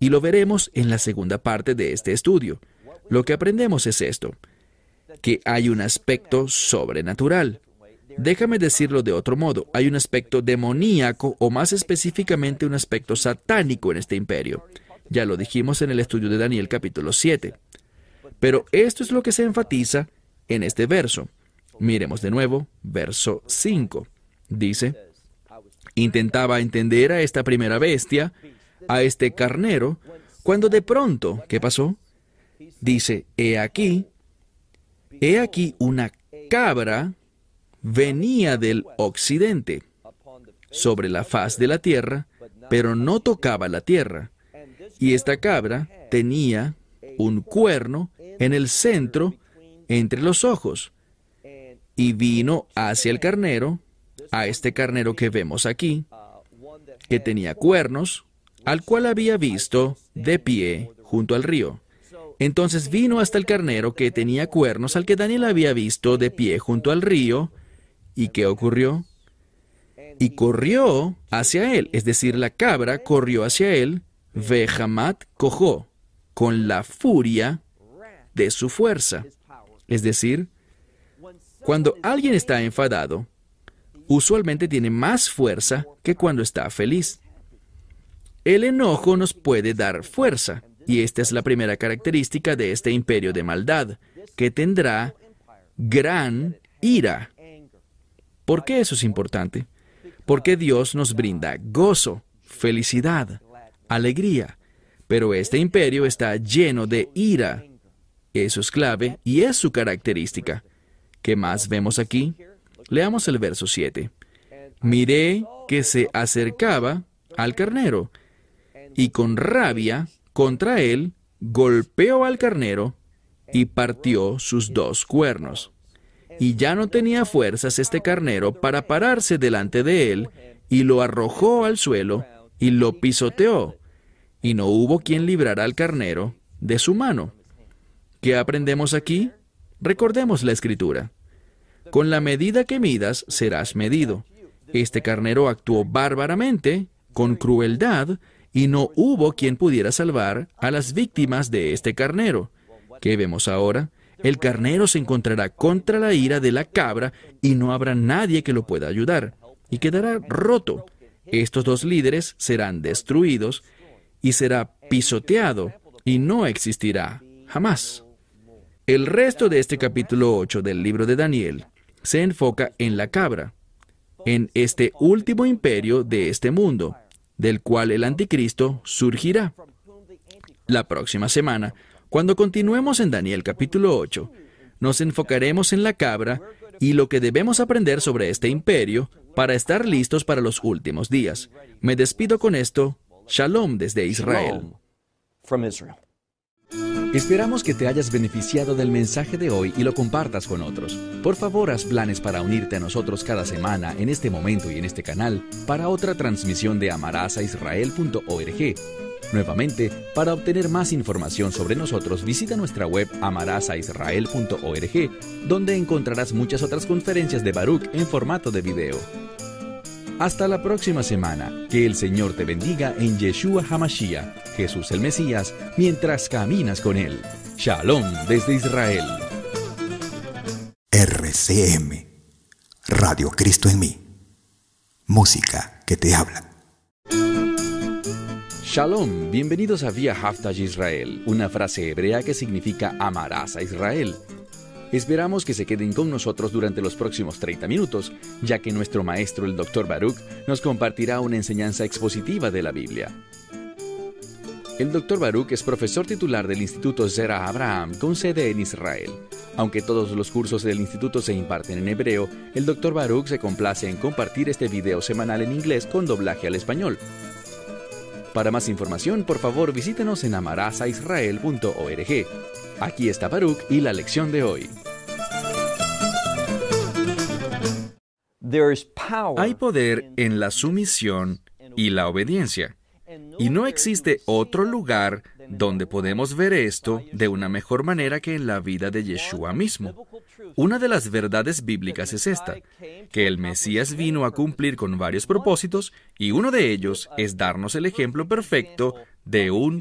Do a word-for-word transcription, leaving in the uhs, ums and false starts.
y lo veremos en la segunda parte de este estudio. Lo que aprendemos es esto, que hay un aspecto sobrenatural. Déjame decirlo de otro modo, hay un aspecto demoníaco o más específicamente un aspecto satánico en este imperio. Ya lo dijimos en el estudio de Daniel capítulo siete. Pero esto es lo que se enfatiza en este verso. Miremos de nuevo, verso cinco. Dice, intentaba entender a esta primera bestia, a este carnero, cuando de pronto, ¿qué pasó? Dice, he aquí, he aquí una cabra venía del occidente, sobre la faz de la tierra, pero no tocaba la tierra. Y esta cabra tenía un cuerno en el centro, entre los ojos. Y vino hacia el carnero, a este carnero que vemos aquí, que tenía cuernos, al cual había visto de pie junto al río. Entonces vino hasta el carnero que tenía cuernos, al que Daniel había visto de pie junto al río. ¿Y qué ocurrió? Y corrió hacia él, es decir, la cabra corrió hacia él, vejamat cojó, con la furia de su fuerza. Es decir, cuando alguien está enfadado, usualmente tiene más fuerza que cuando está feliz. El enojo nos puede dar fuerza, y esta es la primera característica de este imperio de maldad, que tendrá gran ira. ¿Por qué eso es importante? Porque Dios nos brinda gozo, felicidad, alegría, pero este imperio está lleno de ira. Eso es clave y es su característica. ¿Qué más vemos aquí? Leamos el verso siete. Miré que se acercaba al carnero, y con rabia contra él golpeó al carnero y partió sus dos cuernos. Y ya no tenía fuerzas este carnero para pararse delante de él, y lo arrojó al suelo y lo pisoteó, y no hubo quien librara al carnero de su mano. ¿Qué aprendemos aquí? Recordemos la Escritura. Con la medida que midas, serás medido. Este carnero actuó bárbaramente, con crueldad, y no hubo quien pudiera salvar a las víctimas de este carnero. ¿Qué vemos ahora? El carnero se encontrará contra la ira de la cabra y no habrá nadie que lo pueda ayudar, y quedará roto. Estos dos líderes serán destruidos y será pisoteado y no existirá jamás. El resto de este capítulo ocho del libro de Daniel se enfoca en la cabra, en este último imperio de este mundo, del cual el anticristo surgirá. La próxima semana, cuando continuemos en Daniel capítulo ocho, nos enfocaremos en la cabra y lo que debemos aprender sobre este imperio para estar listos para los últimos días. Me despido con esto. Shalom desde Israel. Shalom from Israel. Esperamos que te hayas beneficiado del mensaje de hoy y lo compartas con otros. Por favor, haz planes para unirte a nosotros cada semana en este momento y en este canal para otra transmisión de amarás a israel punto org. Nuevamente, para obtener más información sobre nosotros, visita nuestra web amarás a israel punto org, donde encontrarás muchas otras conferencias de Baruch en formato de video. Hasta la próxima semana. Que el Señor te bendiga en Yeshua HaMashiach, Jesús el Mesías, mientras caminas con Él. Shalom desde Israel. R C M, Radio Cristo en mí. Música que te habla. Shalom, bienvenidos a Via Haftaj Israel, una frase hebrea que significa amarás a Israel. Esperamos que se queden con nosotros durante los próximos treinta minutos, ya que nuestro maestro, el doctor Baruch, nos compartirá una enseñanza expositiva de la Biblia. El doctor Baruch es profesor titular del Instituto Zera Abraham, con sede en Israel. Aunque todos los cursos del instituto se imparten en hebreo, el doctor Baruch se complace en compartir este video semanal en inglés con doblaje al español. Para más información, por favor, visítenos en amarás a israel punto org. Aquí está Baruch y la lección de hoy. Hay poder en la sumisión y la obediencia. Y no existe otro lugar donde podemos ver esto de una mejor manera que en la vida de Yeshua mismo. Una de las verdades bíblicas es esta, que el Mesías vino a cumplir con varios propósitos y uno de ellos es darnos el ejemplo perfecto de un